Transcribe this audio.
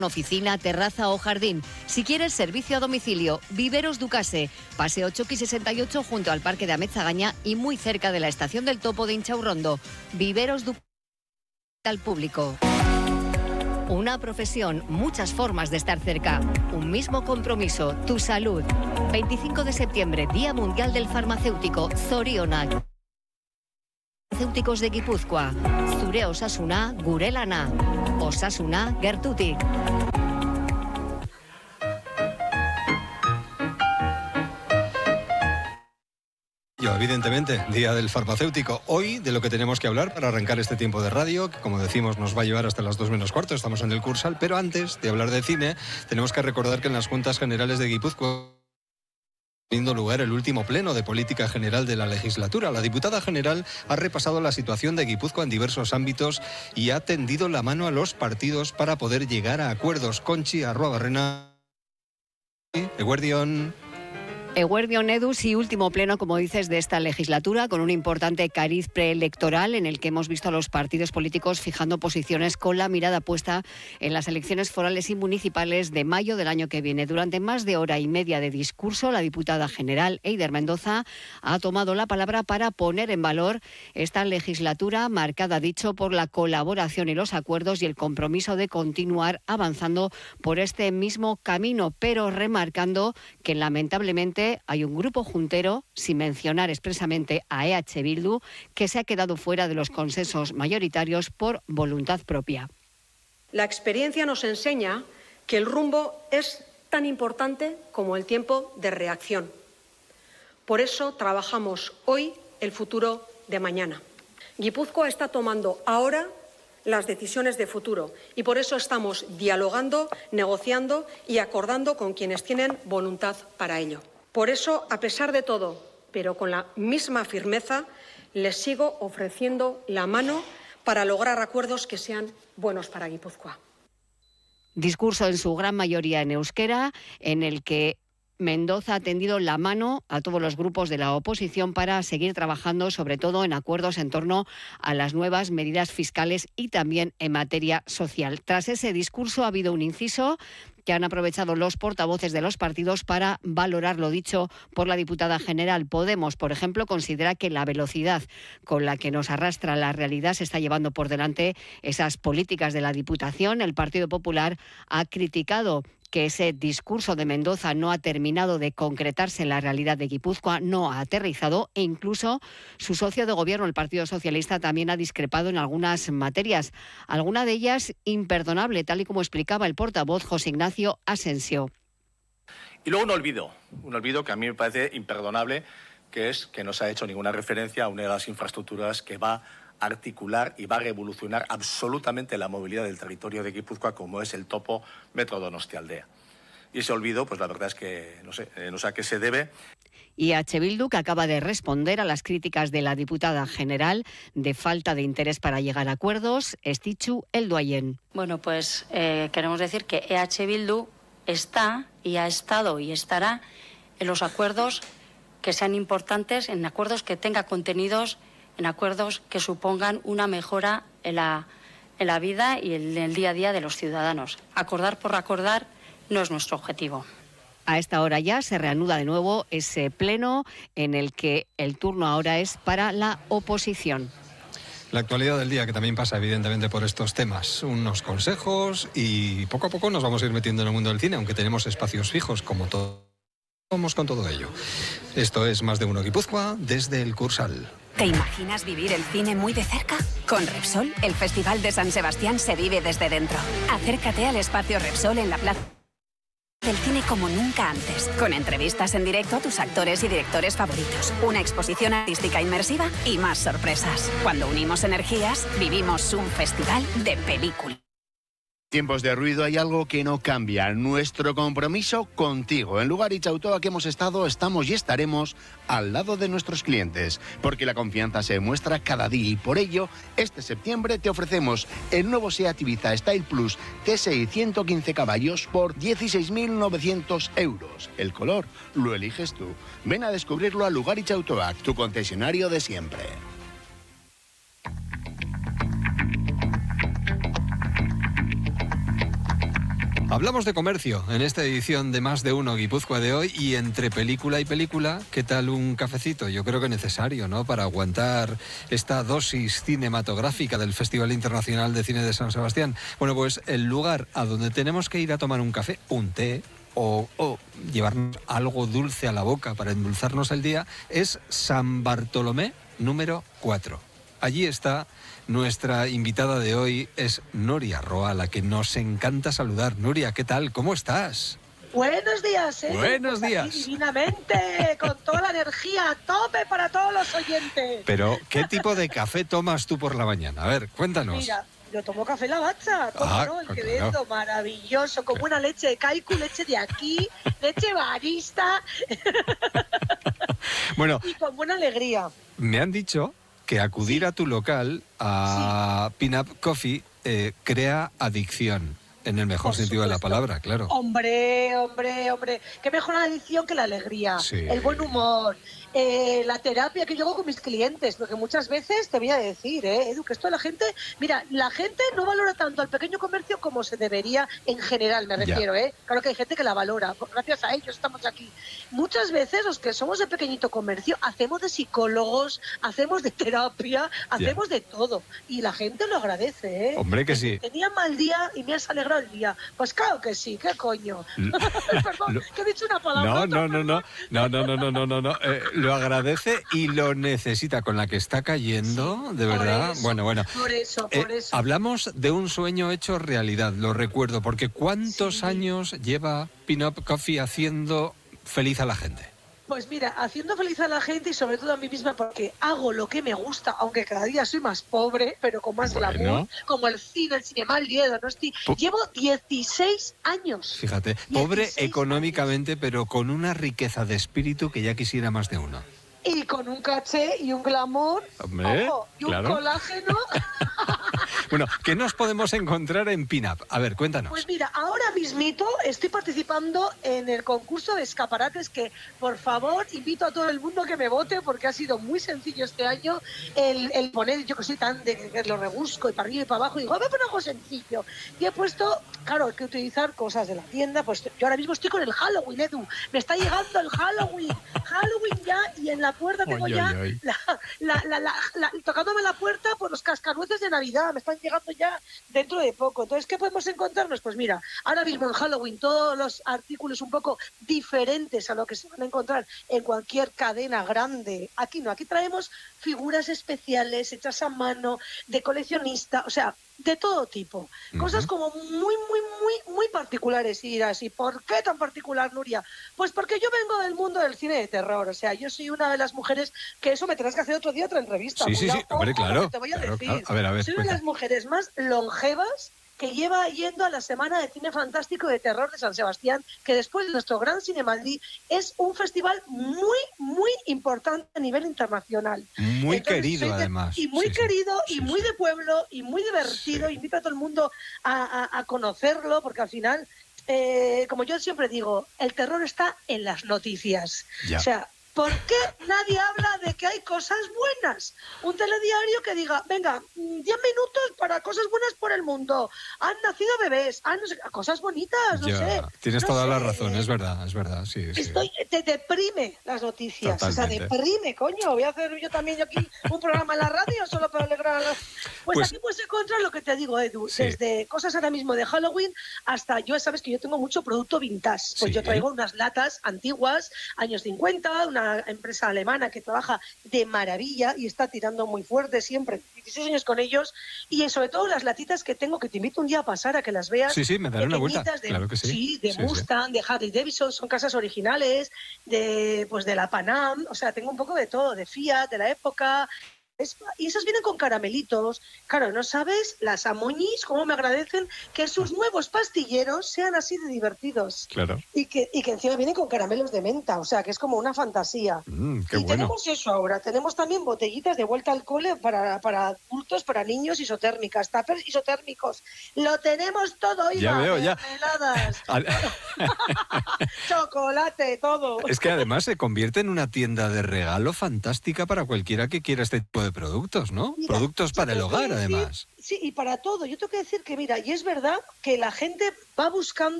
oficina, terraza o jardín. Si quieres servicio a domicilio, Viveros Ducase, Paseo Choqui 68 junto al Parque de Ametzagaña y muy cerca de la estación del Topo de Inchaurrondo. Viveros Ducase al público. Una profesión, muchas formas de estar cerca. Un mismo compromiso, tu salud. 25 de septiembre, Día Mundial del Farmacéutico, Zorionak. Farmacéuticos de Guipúzcoa, Zure Osasuna, gure lana. Osasuna, gertutik. Evidentemente, Día del Farmacéutico. Hoy, de lo que tenemos que hablar para arrancar este tiempo de radio, que como decimos nos va a llevar hasta las 2 menos cuarto, estamos en el Cursal, pero antes de hablar de cine, tenemos que recordar que en las Juntas Generales de Guipúzcoa teniendo lugar el último pleno de política general de la legislatura. La diputada general ha repasado la situación de Guipúzcoa en diversos ámbitos y ha tendido la mano a los partidos para poder llegar a acuerdos. Conchi Arruabarrena, Eguerdión. Eguerdión, Edu, y último pleno, como dices, de esta legislatura, con un importante cariz preelectoral en el que hemos visto a los partidos políticos fijando posiciones con la mirada puesta en las elecciones forales y municipales de mayo del año que viene. Durante más de hora y media de discurso, la diputada general Eider Mendoza ha tomado la palabra para poner en valor esta legislatura marcada, dicho, por la colaboración y los acuerdos y el compromiso de continuar avanzando por este mismo camino, pero remarcando que lamentablemente hay un grupo juntero, sin mencionar expresamente a EH Bildu, que se ha quedado fuera de los consensos mayoritarios por voluntad propia. La experiencia nos enseña que el rumbo es tan importante como el tiempo de reacción. Por eso trabajamos hoy el futuro de mañana. Guipúzcoa está tomando ahora las decisiones de futuro y por eso estamos dialogando, negociando y acordando con quienes tienen voluntad para ello. Por eso, a pesar de todo, pero con la misma firmeza, les sigo ofreciendo la mano para lograr acuerdos que sean buenos para Guipúzcoa. Discurso en su gran mayoría en euskera, en el que Mendoza ha tendido la mano a todos los grupos de la oposición para seguir trabajando, sobre todo en acuerdos en torno a las nuevas medidas fiscales y también en materia social. Tras ese discurso ha habido un inciso que han aprovechado los portavoces de los partidos para valorar lo dicho por la diputada general. Podemos, por ejemplo, considera que la velocidad con la que nos arrastra la realidad se está llevando por delante esas políticas de la Diputación. El Partido Popular ha criticado que ese discurso de Mendoza no ha terminado de concretarse en la realidad de Guipúzcoa, no ha aterrizado e incluso su socio de gobierno, el Partido Socialista, también ha discrepado en algunas materias, alguna de ellas imperdonable, tal y como explicaba el portavoz José Ignacio Asensio. Y luego un olvido que a mí me parece imperdonable, que es que no se ha hecho ninguna referencia a una de las infraestructuras que va a articular y va a revolucionar absolutamente la movilidad del territorio de Guipúzcoa, como es el Topo Metro Donostialdea. Y ese olvido, pues la verdad es que no sé a qué se debe. Y EH Bildu, que acaba de responder a las críticas de la diputada general de falta de interés para llegar a acuerdos, Estitxu Elduayen. Bueno, pues queremos decir que EH Bildu está y ha estado y estará en los acuerdos que sean importantes, en acuerdos que tengan contenidos, en acuerdos que supongan una mejora en la vida y en el día a día de los ciudadanos. Acordar por acordar no es nuestro objetivo. A esta hora ya se reanuda de nuevo ese pleno en el que el turno ahora es para la oposición. La actualidad del día, que también pasa evidentemente por estos temas, unos consejos y poco a poco nos vamos a ir metiendo en el mundo del cine, aunque tenemos espacios fijos como todo. Vamos con todo ello. Esto es Más de Uno Guipúzcoa desde el Cursal. ¿Te imaginas vivir el cine muy de cerca? Con Repsol, el Festival de San Sebastián se vive desde dentro. Acércate al espacio Repsol en la plaza del cine como nunca antes, con entrevistas en directo a tus actores y directores favoritos, una exposición artística inmersiva y más sorpresas. Cuando unimos energías, vivimos un festival de película. Tiempos de ruido, hay algo que no cambia, nuestro compromiso contigo. En Lugaritz Autoa que hemos estado, estamos y estaremos al lado de nuestros clientes, porque la confianza se demuestra cada día y por ello, este septiembre te ofrecemos el nuevo SEAT Ibiza Style Plus TSI 115 caballos por 16.900 euros. El color lo eliges tú. Ven a descubrirlo a Lugaritz Autoa, tu concesionario de siempre. Hablamos de comercio en esta edición de Más de Uno Guipúzcoa de hoy, y entre película y película, ¿qué tal un cafecito? Yo creo que necesario, ¿no?, para aguantar esta dosis cinematográfica del Festival Internacional de Cine de San Sebastián. Bueno, pues el lugar a donde tenemos que ir a tomar un café, un té o llevarnos algo dulce a la boca para endulzarnos el día es San Bartolomé número 4. Allí está nuestra invitada de hoy, es Nuria Roa, a la que nos encanta saludar. Nuria, ¿qué tal? ¿Cómo estás? Buenos días, ¿eh? Buenos pues días. Aquí, divinamente, con toda la energía a tope para todos los oyentes. Pero, ¿qué tipo de café tomas tú por la mañana? A ver, cuéntanos. Mira, yo tomo café Lavazza, ¿cómo no? El que vendo, maravilloso, con buena leche de Kaiku, leche de aquí, leche barista. Bueno, y con buena alegría. Me han dicho que acudir a tu local, a Pin-Up Coffee, crea adicción, en el mejor sentido de la palabra, claro. Hombre, qué mejor adicción que la alegría, el buen humor, la terapia que yo hago con mis clientes, porque muchas veces te voy a decir, Edu, que esto la gente, mira, la gente no valora tanto al pequeño comercio como se debería en general, me refiero, Claro que hay gente que la valora, gracias a ellos estamos aquí. Muchas veces los que somos de pequeñito comercio hacemos de psicólogos, hacemos de terapia, hacemos de todo, y la gente lo agradece, Hombre, que sí. Tenía mal día y me has alegrado el día. Pues claro que sí, ¿qué coño? Perdón, que he dicho una palabra. No. Lo agradece y lo necesita, con la que está cayendo, de verdad. Bueno. Por eso. Hablamos de un sueño hecho realidad, lo recuerdo, porque ¿cuántos años lleva Pin-Up Coffee haciendo feliz a la gente? Pues mira, haciendo feliz a la gente y sobre todo a mí misma, porque hago lo que me gusta, aunque cada día soy más pobre, pero con más glamour, como el cine, el cinema, el Liedo, ¿no? Llevo 16 años. Fíjate, 16 pobre económicamente, pero con una riqueza de espíritu que ya quisiera más de uno. Y con un caché y un glamour, hombre, ojo, y un colágeno. Bueno, ¿qué nos podemos encontrar en Pin-Up? A ver, cuéntanos. Pues mira, ahora mismito estoy participando en el concurso de escaparates que, por favor, invito a todo el mundo que me vote, porque ha sido muy sencillo este año el poner, yo que soy tan de que lo rebusco y para arriba y para abajo, y digo, a ver, pero algo sencillo. Y he puesto, claro, hay que utilizar cosas de la tienda, pues yo ahora mismo estoy con el Halloween, Edu, me está llegando el Halloween ya, y en la puerta tengo tocándome la puerta por los cascanueces de Navidad, me están llegando ya dentro de poco. Entonces, ¿qué podemos encontrarnos? Pues mira, ahora mismo en Halloween todos los artículos un poco diferentes a lo que se van a encontrar en cualquier cadena grande. Aquí no, aquí traemos figuras especiales hechas a mano, de coleccionista, o sea, de todo tipo. Cosas como muy particulares. Y dirás, ¿y por qué tan particular, Nuria? Pues porque yo vengo del mundo del cine de terror. O sea, yo soy una de las mujeres que eso me tendrás que hacer otro día otra entrevista. Sí, hombre, claro. Te voy a decir. Claro. A ver, soy una de las mujeres más longevas que lleva yendo a la Semana de Cine Fantástico de Terror de San Sebastián, que después de nuestro Gran Cinemaldí es un festival muy importante a nivel internacional. Muy querido, además. Y muy querido, y muy de pueblo, y muy divertido. Invito a todo el mundo a conocerlo, porque al final, como yo siempre digo, el terror está en las noticias. Ya. O sea, ¿por qué nadie habla de que hay cosas buenas? Un telediario que diga, venga, 10 minutos para cosas buenas por el mundo. Han nacido bebés, no sé, cosas bonitas, no sé. Tienes toda la razón, es verdad, sí. Te deprime las noticias, totalmente. O sea, deprime, coño. Voy a hacer yo también aquí un programa en la radio solo para alegrar a las... Pues aquí puedes encontrar lo que te digo, Edu, desde cosas ahora mismo de Halloween hasta, sabes que yo tengo mucho producto vintage. Pues yo traigo unas latas antiguas, años 50, una empresa alemana que trabaja de maravilla y está tirando muy fuerte siempre, 16 años con ellos, y sobre todo las latitas que tengo, que te invito un día a pasar a que las veas. Sí, me daré una vuelta, claro que sí. Sí, de Mustang, de Harley Davidson, son casas originales, de la Panam, o sea, tengo un poco de todo, de Fiat, de la época. Y esas vienen con caramelitos. Claro, no sabes las amoñis cómo me agradecen que sus nuevos pastilleros sean así de divertidos. Claro. Y que encima vienen con caramelos de menta, o sea, que es como una fantasía. Qué y bueno. tenemos eso ahora. Tenemos también botellitas de vuelta al cole para adultos, para niños, isotérmicas, tuppers isotérmicos. Lo tenemos todo, Iba. Ya veo, ya. Mermeladas, chocolate, todo. Es que además se convierte en una tienda de regalo fantástica para cualquiera que quiera este tipo de productos, ¿no? Mira, productos para el hogar, además. Sí, y para todo. Yo tengo que decir que, mira, y es verdad que la gente va buscando